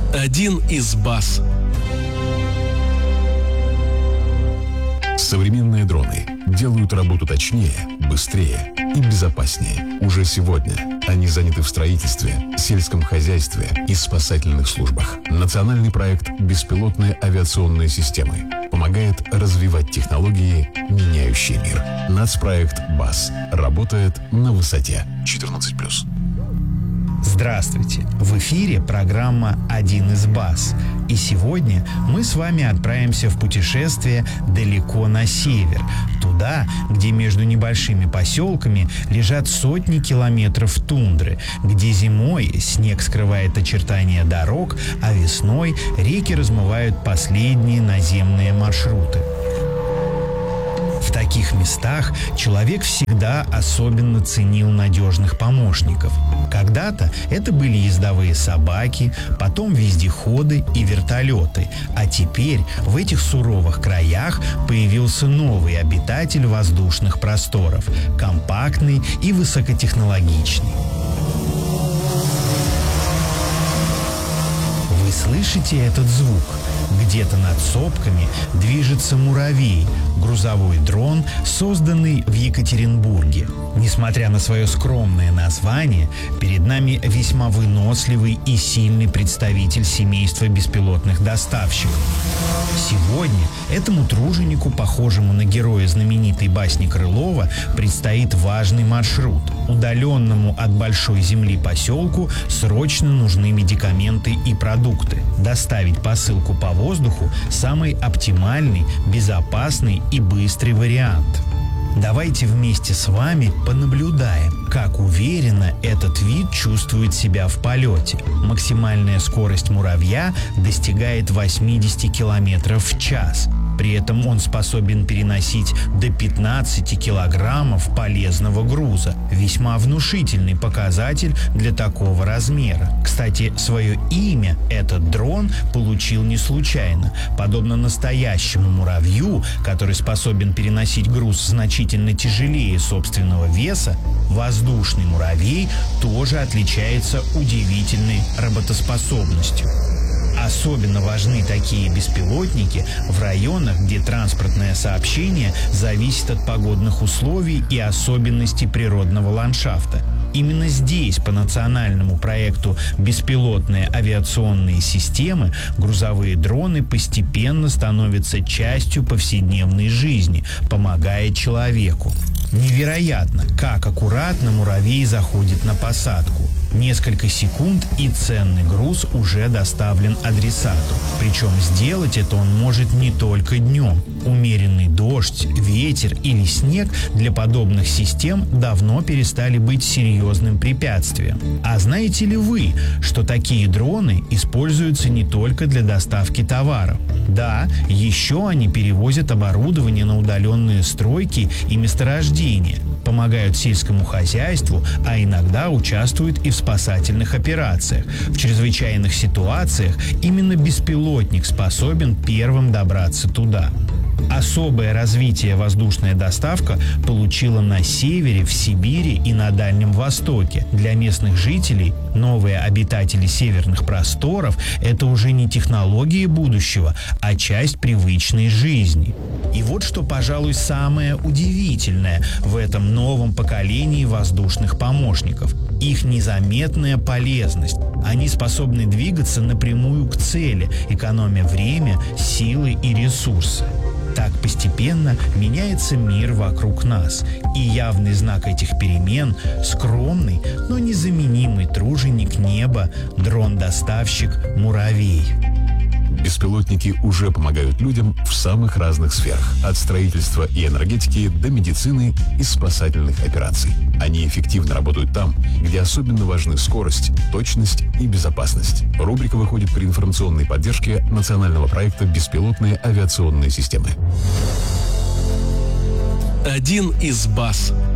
Один из баз. Современные дроны делают работу точнее, быстрее и безопаснее. Уже сегодня они заняты в строительстве, сельском хозяйстве и спасательных службах. Национальный проект «Беспилотные авиационные системы» помогает развивать технологии, меняющие мир. Нацпроект БАС работает на высоте 14+. Здравствуйте! В эфире программа «Один из баз». И сегодня мы с вами отправимся в путешествие далеко на север, туда, где между небольшими поселками лежат сотни километров тундры, где зимой снег скрывает очертания дорог, а весной реки размывают последние наземные маршруты. В таких местах человек всегда особенно ценил надежных помощников. Когда-то это были ездовые собаки, потом вездеходы и вертолеты, а теперь в этих суровых краях появился новый обитатель воздушных просторов – компактный и высокотехнологичный. Вы слышите этот звук? Где-то над сопками движется муравей, грузовой дрон, созданный в Екатеринбурге. Несмотря на свое скромное название, перед нами весьма выносливый и сильный представитель семейства беспилотных доставщиков. Сегодня этому труженику, похожему на героя знаменитой басни Крылова, предстоит важный маршрут. Удаленному от большой земли поселку срочно нужны медикаменты и продукты. Доставить посылку по воздуху – самый оптимальный, безопасный и быстрый вариант. Давайте вместе с вами понаблюдаем, как уверенно этот вид чувствует себя в полете. Максимальная скорость муравья достигает 80 км в час. При этом он способен переносить до 15 килограммов полезного груза. Весьма внушительный показатель для такого размера. Кстати, свое имя этот дрон получил не случайно. Подобно настоящему муравью, который способен переносить груз значительно тяжелее собственного веса, воздушный муравей тоже отличается удивительной работоспособностью. Особенно важны такие беспилотники в районах, где транспортное сообщение зависит от погодных условий и особенностей природного ландшафта. Именно здесь по национальному проекту «Беспилотные авиационные системы» грузовые дроны постепенно становятся частью повседневной жизни, помогая человеку. Невероятно, как аккуратно муравей заходит на посадку. Несколько секунд, и ценный груз уже доставлен адресату. Причем сделать это он может не только днем. Умеренный дождь, ветер или снег для подобных систем давно перестали быть серьезным препятствием. А знаете ли вы, что такие дроны используются не только для доставки товаров? Да, еще они перевозят оборудование на удаленные стройки и месторождения, помогают сельскому хозяйству, а иногда участвуют и в спасательных операциях. В чрезвычайных ситуациях именно беспилотник способен первым добраться туда. Особое развитие воздушная доставка получила на севере, в Сибири и на Дальнем Востоке. Для местных жителей новые обитатели северных просторов – это уже не технологии будущего, а часть привычной жизни. И вот что, пожалуй, самое удивительное в этом новом поколении воздушных помощников – их незаметная полезность. Они способны двигаться напрямую к цели, экономя время, силы и ресурсы. Так постепенно меняется мир вокруг нас, и явный знак этих перемен – скромный, но незаменимый труженик неба, дрон-доставщик «Муравей». Беспилотники уже помогают людям в самых разных сферах, от строительства и энергетики до медицины и спасательных операций. Они эффективно работают там, где особенно важны скорость, точность и безопасность. Рубрика выходит при информационной поддержке национального проекта «Беспилотные авиационные системы». Один из баз.